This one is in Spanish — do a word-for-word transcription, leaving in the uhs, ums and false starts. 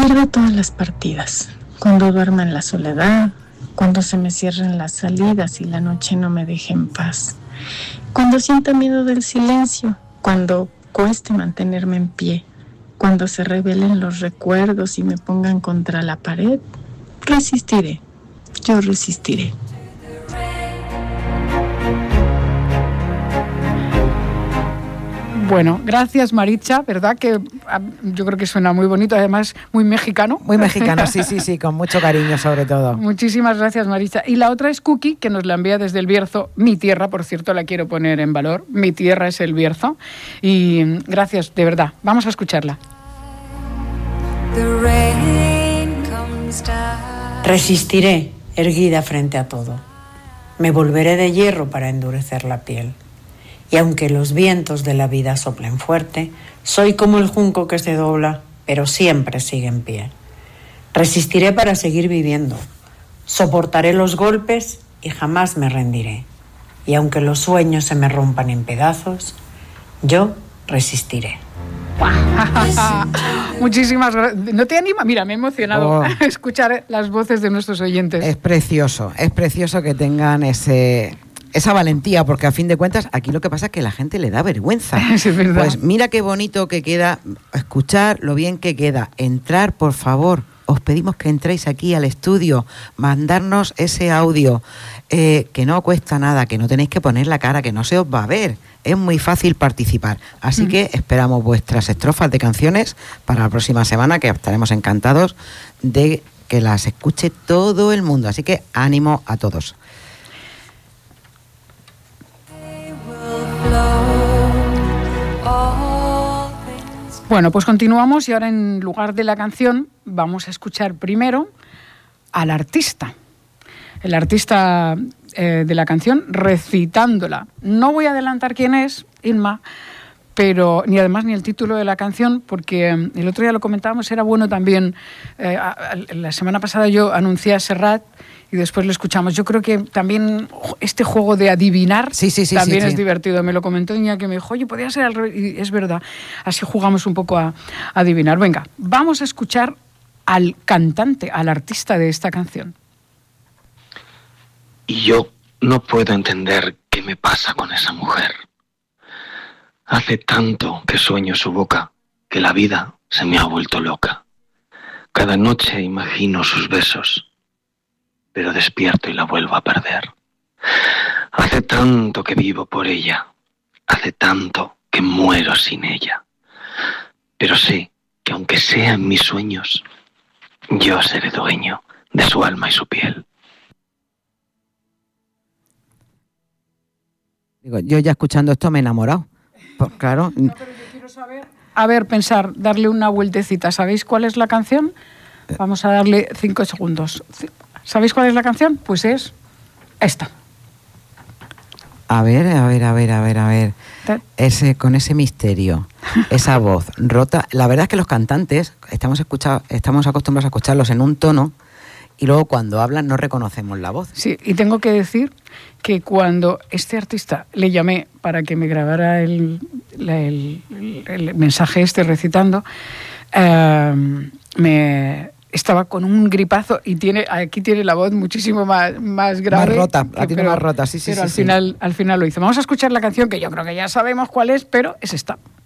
pierda todas las partidas, cuando duerma en la soledad, cuando se me cierren las salidas y la noche no me deje en paz, cuando sienta miedo del silencio, cuando cueste mantenerme en pie, cuando se revelen los recuerdos y me pongan contra la pared, resistiré, yo resistiré. Bueno, gracias Maritza, ¿verdad? Que yo creo que suena muy bonito, además muy mexicano. Muy mexicano, sí, sí, sí, con mucho cariño sobre todo. Muchísimas gracias Maritza. Y la otra es Cookie, que nos la envía desde El Bierzo, mi tierra, por cierto, la quiero poner en valor. Mi tierra es El Bierzo. Y gracias, de verdad. Vamos a escucharla. Resistiré, erguida frente a todo. Me volveré de hierro para endurecer la piel. Y aunque los vientos de la vida soplen fuerte, soy como el junco que se dobla, pero siempre sigue en pie. Resistiré para seguir viviendo. Soportaré los golpes y jamás me rendiré. Y aunque los sueños se me rompan en pedazos, yo resistiré. Muchísimas gracias. ¿No te anima? Mira, me he emocionado oh. escuchar las voces de nuestros oyentes. Es precioso, es precioso que tengan ese... esa valentía, porque a fin de cuentas aquí lo que pasa es que la gente le da vergüenza. Sí, es verdad. Pues mira qué bonito que queda, escuchar lo bien que queda, entrar, por favor, os pedimos que entréis aquí al estudio, mandarnos ese audio, eh, que no cuesta nada, que no tenéis que poner la cara, que no se os va a ver, es muy fácil participar. Así mm. que esperamos vuestras estrofas de canciones para la próxima semana, que estaremos encantados de que las escuche todo el mundo. Así que ánimo a todos. Bueno, pues continuamos y ahora en lugar de la canción vamos a escuchar primero al artista. El artista eh, de la canción recitándola. No voy a adelantar quién es, Inma, pero ni además ni el título de la canción, porque eh, el otro día lo comentábamos, era bueno también. Eh, a, a, la semana pasada yo anuncié a Serrat y después lo escuchamos. Yo creo que también este juego de adivinar sí, sí, sí, también sí, es sí. divertido. Me lo comentó Iñaki, que me dijo, oye, podría ser al revés. Y es verdad, así jugamos un poco a, a adivinar. Venga, vamos a escuchar al cantante, al artista de esta canción. Y yo no puedo entender qué me pasa con esa mujer. Hace tanto que sueño su boca, que la vida se me ha vuelto loca. Cada noche imagino sus besos, pero despierto y la vuelvo a perder. Hace tanto que vivo por ella, hace tanto que muero sin ella. Pero sé que aunque sea en mis sueños, yo seré dueño de su alma y su piel. Digo, yo ya escuchando esto me he enamorado. Pues claro. No, pero yo quiero saber, a ver, pensar, darle una vueltecita. ¿Sabéis cuál es la canción? Vamos a darle cinco segundos. ¿Sabéis cuál es la canción? Pues es esta. A ver, a ver, a ver, a ver, a ver. Ese, con ese misterio, esa voz rota. La verdad es que los cantantes estamos, escucha, estamos acostumbrados a escucharlos en un tono y luego cuando hablan no reconocemos la voz. Sí, y tengo que decir que cuando este artista le llamé para que me grabara el, el, el, el mensaje este recitando, eh, me... estaba con un gripazo y tiene aquí tiene la voz muchísimo más, más grave. Más rota, que, la tiene pero, más rota, sí, sí, pero sí. al, sí. Final, al final lo hizo. Vamos a escuchar la canción, que yo creo que ya sabemos cuál es, pero es esta.